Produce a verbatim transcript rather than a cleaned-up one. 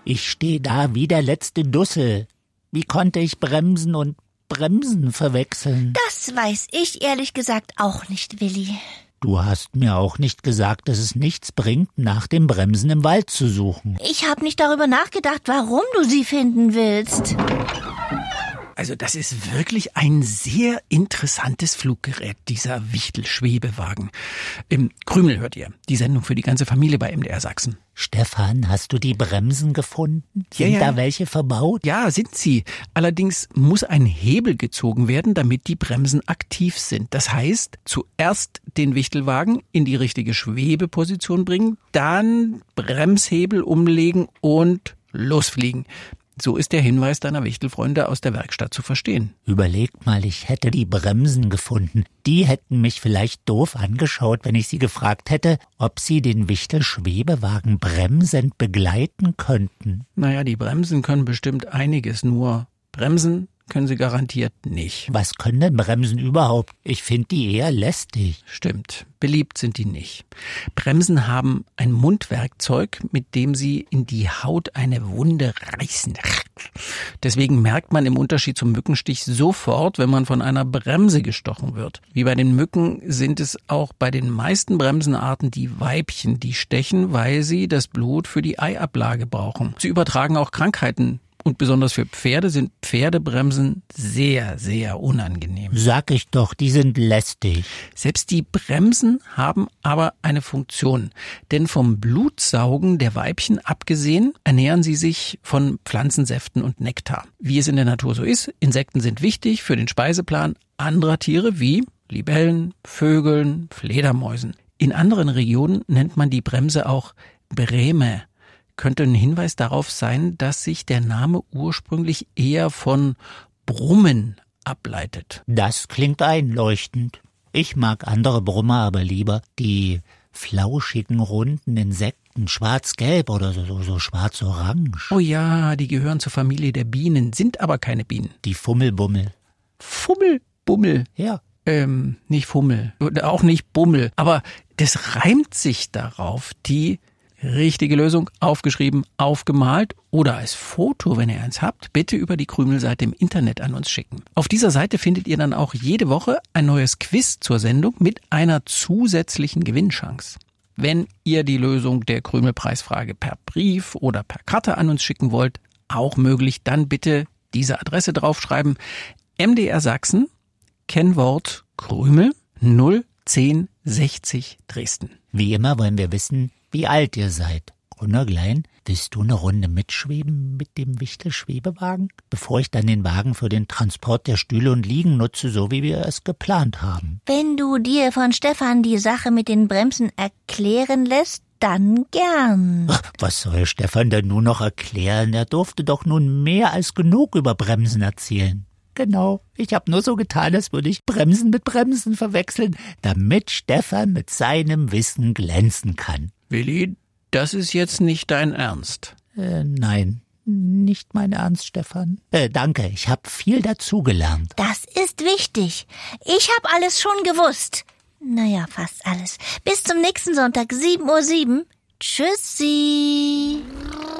Ich stehe da wie der letzte Dussel. Wie konnte ich Bremsen und Bremsen verwechseln? Das weiß ich ehrlich gesagt auch nicht, Willi. Du hast mir auch nicht gesagt, dass es nichts bringt, nach dem Bremsen im Wald zu suchen. Ich habe nicht darüber nachgedacht, warum du sie finden willst. Also das ist wirklich ein sehr interessantes Fluggerät, dieser Wichtel-Schwebewagen. Im Krümel hört ihr, die Sendung für die ganze Familie bei M D R Sachsen. Stefan, hast du die Bremsen gefunden? Sind ja, ja. da welche verbaut? Ja, sind sie. Allerdings muss ein Hebel gezogen werden, damit die Bremsen aktiv sind. Das heißt, zuerst den Wichtelwagen in die richtige Schwebeposition bringen, dann Bremshebel umlegen und losfliegen. So ist der Hinweis deiner Wichtelfreunde aus der Werkstatt zu verstehen. Überleg mal, ich hätte die Bremsen gefunden. Die hätten mich vielleicht doof angeschaut, wenn ich sie gefragt hätte, ob sie den Wichtel-Schwebewagen bremsend begleiten könnten. Naja, die Bremsen können bestimmt einiges, nur bremsen können sie garantiert nicht. Was können denn Bremsen überhaupt? Ich finde die eher lästig. Stimmt, beliebt sind die nicht. Bremsen haben ein Mundwerkzeug, mit dem sie in die Haut eine Wunde reißen. Deswegen merkt man im Unterschied zum Mückenstich sofort, wenn man von einer Bremse gestochen wird. Wie bei den Mücken sind es auch bei den meisten Bremsenarten die Weibchen, die stechen, weil sie das Blut für die Eiablage brauchen. Sie übertragen auch Krankheiten. Und besonders für Pferde sind Pferdebremsen sehr, sehr unangenehm. Sag ich doch, die sind lästig. Selbst die Bremsen haben aber eine Funktion. Denn vom Blutsaugen der Weibchen abgesehen, ernähren sie sich von Pflanzensäften und Nektar. Wie es in der Natur so ist, Insekten sind wichtig für den Speiseplan anderer Tiere wie Libellen, Vögeln, Fledermäusen. In anderen Regionen nennt man die Bremse auch Breme. Könnte ein Hinweis darauf sein, dass sich der Name ursprünglich eher von Brummen ableitet. Das klingt einleuchtend. Ich mag andere Brummer aber lieber. Die flauschigen, runden Insekten, schwarz-gelb oder so, so, so schwarz-orange. Oh ja, die gehören zur Familie der Bienen, sind aber keine Bienen. Die Fummelbummel. Fummelbummel? Ja. Ähm, nicht Fummel, auch nicht Bummel. Aber das reimt sich darauf, die richtige Lösung, aufgeschrieben, aufgemalt oder als Foto, wenn ihr eins habt, bitte über die Krümelseite im Internet an uns schicken. Auf dieser Seite findet ihr dann auch jede Woche ein neues Quiz zur Sendung mit einer zusätzlichen Gewinnchance. Wenn ihr die Lösung der Krümelpreisfrage per Brief oder per Karte an uns schicken wollt, auch möglich, dann bitte diese Adresse draufschreiben. M D R Sachsen, Kennwort Krümel, null zehn sechzig Dresden. Wie immer wollen wir wissen, wie alt ihr seid. Grünerglein, willst du eine Runde mitschweben mit dem Wichtel-Schwebewagen? Bevor ich dann den Wagen für den Transport der Stühle und Liegen nutze, so wie wir es geplant haben. Wenn du dir von Stefan die Sache mit den Bremsen erklären lässt, dann gern. Ach, was soll Stefan denn nur noch erklären? Er durfte doch nun mehr als genug über Bremsen erzählen. Genau, ich habe nur so getan, als würde ich Bremsen mit Bremsen verwechseln, damit Stefan mit seinem Wissen glänzen kann. Willi, das ist jetzt nicht dein Ernst. Äh, nein, nicht mein Ernst, Stefan. Äh, danke, ich habe viel dazugelernt. Das ist wichtig. Ich habe alles schon gewusst. Naja, fast alles. Bis zum nächsten Sonntag, sieben Uhr sieben. Tschüssi.